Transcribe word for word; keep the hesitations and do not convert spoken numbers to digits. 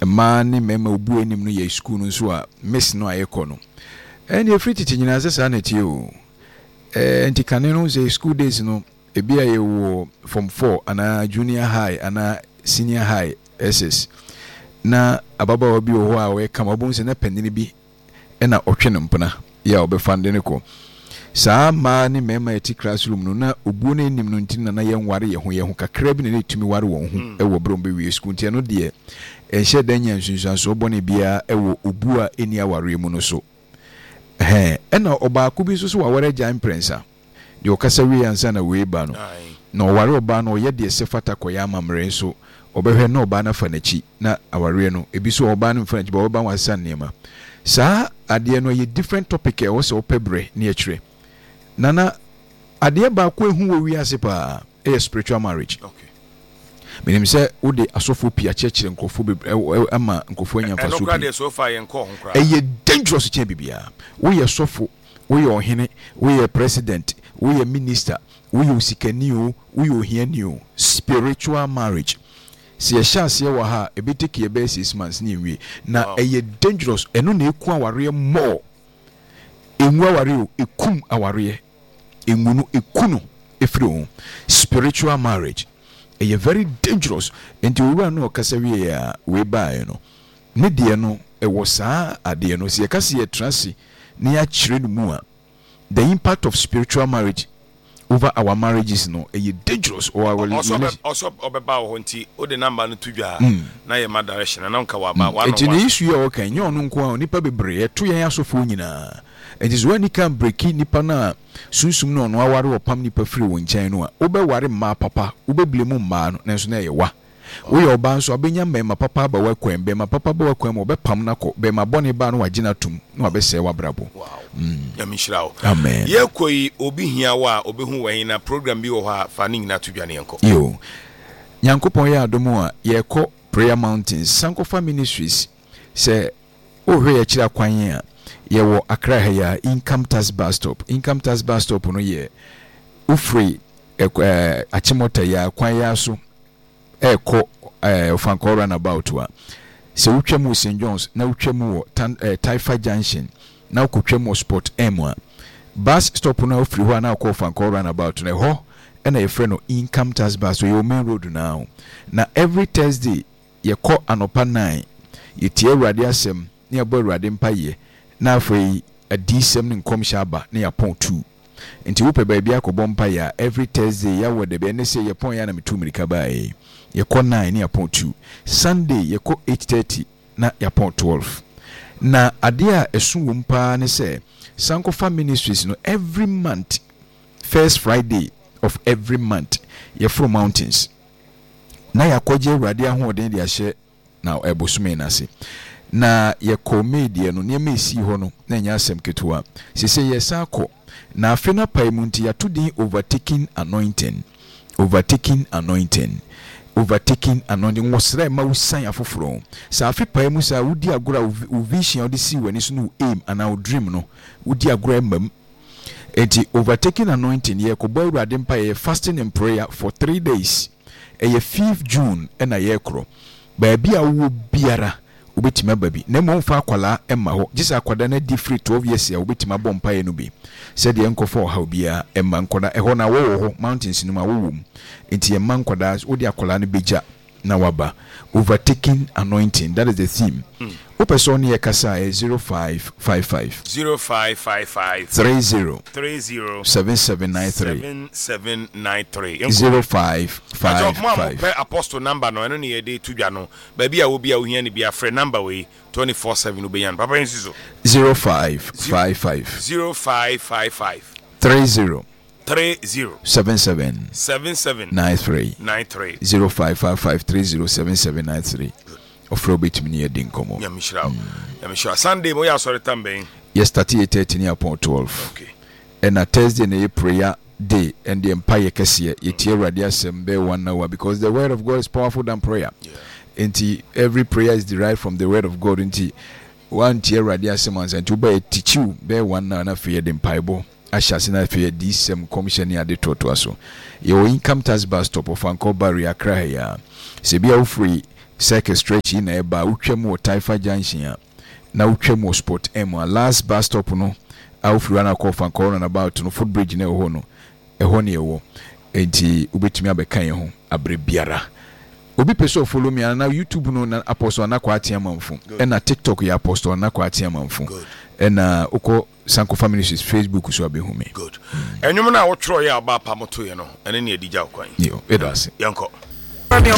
ma ne mema obu enim no ye school no so a miss no ayekọ no and e free teaching nyina sesa na tie o eh nti kane no say school days no e bia ye wo from four ana junior high ana senior high S S na ababa obi wo a we kama obon se na panini bi e na otwe no mpona ya obefande ne ko saa ma ne mema eti classroom no na obuo na enim no ntin na na ye nware ye ho ye ho kakra bi na etumi ware won ho e wo bro mbe wie school ntia no de e hye danya nsunsuan so bone bia e wo obu a eni aware mu no so eh e na oba ko bi so so waware jan prensa de okasa wi ansa na we ba no na ware oba no ye de se fata koya amamre so obehwe na oba na fa na chi na aware no ebi so oba no fa na chi ba oba wansa nema saa ade no ye different topic e wo se opebre na yekire nana ade ba ko ehu wo wi ase pa e spiritual marriage. Okay. Menim say wo de asofo pia chechire nkofo bebre ama nkofo anya fa so. No crowd so far yen ko ho crowd. E ye dangerous che bibia. Wo ye sofo, wo ye ohene, wo ye president, wo ye minister, wo ye usikani o, wo ye ohiani o. Spiritual marriage. Si ye chance ye wa ha e bi take ye be six months ni wi. Na e ye dangerous eno na eku aware more. Enwu aware o ekum aware. Enwu no ekunu efiri o. Spiritual marriage. A very dangerous and you run no casaria way by no. Nidia no a was a dear no see a cassia trassi near children mua. The impact of spiritual marriage over our marriages no a dangerous or I will also also about hunty or the number to you na your mother direction and uncle about one. It's an issue okay, you no kwa nipa bebre two years of funina. It is when you can break in nipana sunsum no no aware opam nipa free won chan no a obe ware ma papa obe blemu ma no nenso na ye wa wo ye oba nso abenya ma papa ba wa kwen be ma papa ba wa kwen mo be pam na ko be ma bone ba no wagina tum no be se wa brabo. Wow. Ya mishrawo. Amen. Ye koi obi hia wa obi hu wan na program bi wo ha fa ni na tudwane enko. Yo. Nyankopon ya adomu a ye ko Prayer Mountains Sankofa Ministries se o hwe ya kira kwan a ye wo Accra ya income tax bus stop. Income tax bus stop no ye ufree eh achimota ya kwan ya so e ko eh ofanko run about wa se utwemu Saint John's na utwemu eh, Taifa Junction na ukutwemu Sport M a bus stop na ufree ho na ko ofanko run about na ho na ye frɛ no income tax bus so your main road now na every Thursday ye ko anopa nine ye tie awurade asɛm na ye bo awurade mpaye na afei adisem ne nkomhya aba na ya pon two nti wo pe ba bia ko bompa ya every Thursday ya wo de be ne se ye pon ya na metu mirika bae ye ko nine na ya pon two Sunday ye ko eight thirty na ya pon twelve na ade a esu wo mpa ne se Sankofa Ministries no every month first Friday of every month ye from mountains na ya koje awurade ahoden de ahye na ebosume na se na ye comedy no ne mesi ho no na nya asem ketua sese ye sako na afena paimunti ya tudin overtaking anointing overtaking anointing overtaking anointing wosra ma usan afoforo sa afi paimu sa udi agora u vision odi si wani so no aim ana o dream no udi agora mam enti overtaking anointing ye ko boy urade mpa ye fasting and prayer for three days e ye fifth June na ye kro ba bia wo biara ubetima babi na mo mfa akwala emma ho gisa akwada na di free twelve years ya ubetima bompa ye no bi said ye nkofo ha obia emma nkoda e ho na wo ho mountains no ma wo wom enti emma nkoda odi akwala no beja na waba overtaking anointing that is the theme. mm. Person ye kasa e zero five five five zero five five five three zero three zero seven seven nine three seven seven nine three zero five five five pe apostle number no eno ne ye dey tudwa no ba bia wo bia wo hia ne bia frɛ number we twenty-four seven obeyan papa yensiso zero five five five zero five five five three zero three zero seven seven seven seven nine three nine three zero five five five three zero seven seven nine three ofro betimi ne yedin komo ya mishra ya mishra Sunday mo ya sori tamben yes thirty-eight thirty upon twelve. Okay. And a Thursday na prayer day and the empire kese ye tie radio asem be one hour because the word of God is powerful than prayer. Yeah. And every prayer is derived from the word of God. And one tie radio asem and to be teach you be one hour na fear the bible ashasi na fear this sem commission ya de toto aso your income tax bus stop of Anko Barrier Accra ya se bia free circle stretch na eba wotwa mu Taifa Junction a na wotwa mu Sport M a last bus stop no a wofiri na call fan corner about no footbridge na ɛhɔ no ɛhɔ ne ɛwɔ enti wobetumi abɛka yɛn ho abre biara obi pese follow me na YouTube no na Apostle Anako Atiamanfo na TikTok ya Apostle Anako Atiamanfo na uko Sankofa Ministries Facebook so abehu me good enwom na wo tro ya aba pa moto ye no ene ne adigya kwan yo edase yanko